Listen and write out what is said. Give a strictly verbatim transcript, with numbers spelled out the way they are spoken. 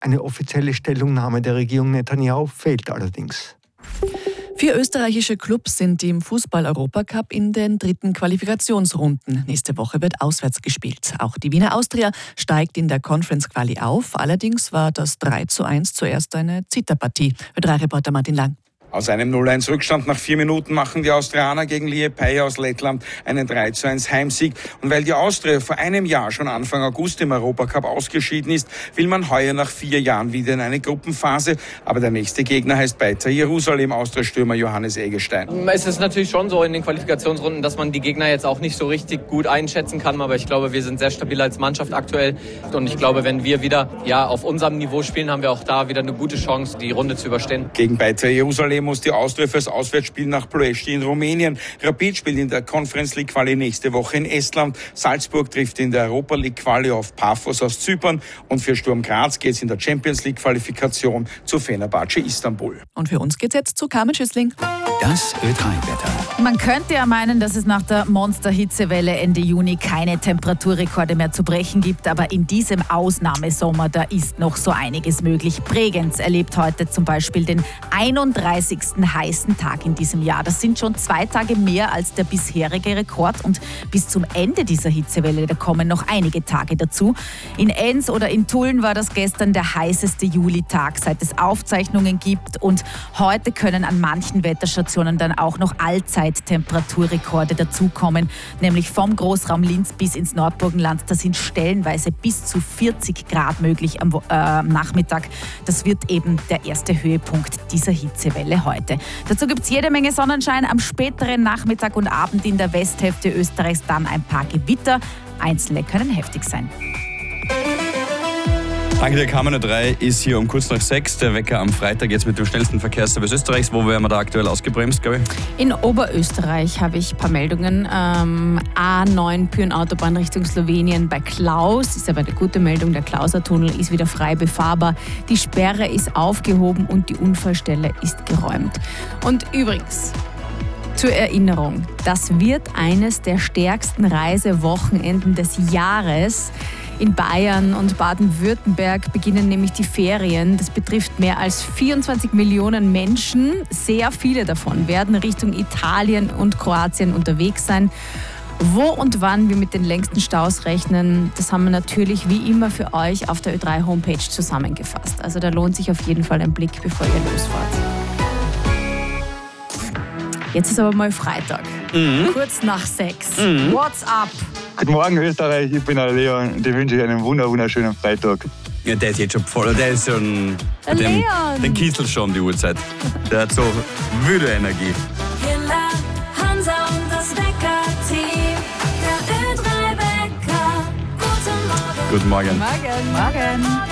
Eine offizielle Stellungnahme der Regierung Netanyahu fehlt allerdings. Vier österreichische Clubs sind im Fußball-Europacup in den dritten Qualifikationsrunden. Nächste Woche wird auswärts gespielt. Auch die Wiener Austria steigt in der Conference-Quali auf. Allerdings war das drei zu eins zuerst eine Zitterpartie. Ö drei Reporter Martin Lang. Aus einem null eins Rückstand nach vier Minuten machen die Austrianer gegen Liepāja aus Lettland einen drei zu eins Heimsieg. Und weil die Austria vor einem Jahr schon Anfang August im Europacup ausgeschieden ist, will man heuer nach vier Jahren wieder in eine Gruppenphase. Aber der nächste Gegner heißt Beitar Jerusalem, Austria-Stürmer Johannes Eggestein. Es ist natürlich schon so in den Qualifikationsrunden, dass man die Gegner jetzt auch nicht so richtig gut einschätzen kann. Aber ich glaube, wir sind sehr stabil als Mannschaft aktuell. Und ich glaube, wenn wir wieder ja, auf unserem Niveau spielen, haben wir auch da wieder eine gute Chance, die Runde zu überstehen. Gegen Beitar Jerusalem muss die Austria fürs Auswärtsspiel nach Ploiești in Rumänien. Rapid spielt in der Conference League Quali nächste Woche in Estland. Salzburg trifft in der Europa League Quali auf Paphos aus Zypern. Und für Sturm Graz geht es in der Champions League Qualifikation zu Fenerbahce Istanbul. Und für uns geht's jetzt zu Carmen Schüssling. Das Ö drei Wetter. Man könnte ja meinen, dass es nach der Monster-Hitzewelle Ende Juni keine Temperaturrekorde mehr zu brechen gibt, aber in diesem Ausnahmesommer, da ist noch so einiges möglich. Bregenz erlebt heute zum Beispiel den einunddreißigsten heißen Tag in diesem Jahr. Das sind schon zwei Tage mehr als der bisherige Rekord und bis zum Ende dieser Hitzewelle, da kommen noch einige Tage dazu. In Enns oder in Tulln war das gestern der heißeste Julitag, seit es Aufzeichnungen gibt, und heute können an manchen Wetterstationen dann auch noch Allzeit-Temperaturrekorde dazukommen, nämlich vom Großraum Linz bis ins Nordburgenland. Da sind stellenweise bis zu vierzig Grad möglich am äh, Nachmittag. Das wird eben der erste Höhepunkt dieser Hitzewelle heute. Dazu gibt es jede Menge Sonnenschein, am späteren Nachmittag und Abend in der Westhälfte Österreichs dann ein paar Gewitter. Einzelne können heftig sein. Danke dir, Carmen. Ö drei ist hier um kurz nach sechs. Der Wecker am Freitag jetzt mit dem schnellsten Verkehrsservice Österreichs. Wo werden wir da aktuell ausgebremst, glaube ich? In Oberösterreich habe ich ein paar Meldungen. Ähm, A neun Pyhrn-Autobahn Richtung Slowenien bei Klaus. Ist aber eine gute Meldung. Der Klauser-Tunnel ist wieder frei befahrbar. Die Sperre ist aufgehoben und die Unfallstelle ist geräumt. Und übrigens, zur Erinnerung, das wird eines der stärksten Reisewochenenden des Jahres. In Bayern und Baden-Württemberg beginnen nämlich die Ferien. Das betrifft mehr als vierundzwanzig Millionen Menschen. Sehr viele davon werden Richtung Italien und Kroatien unterwegs sein. Wo und wann wir mit den längsten Staus rechnen, das haben wir natürlich wie immer für euch auf der Ö drei Homepage zusammengefasst. Also da lohnt sich auf jeden Fall ein Blick, bevor ihr losfahrt. Jetzt ist aber mal Freitag. Mhm. Kurz nach sechs. Mhm. What's up? Guten Morgen Österreich, ich bin der Leon und ich wünsche euch einen wunderschönen Freitag. Ja, der ist jetzt schon voll. Der ist schon. Der Den, Leon! den kitzelt schon die Uhrzeit. Der hat so wüde Energie. Hilla, Hansa und das Wecker-Team. Der Ö drei Wecker. Guten Morgen. Guten Morgen. Morgen. Morgen.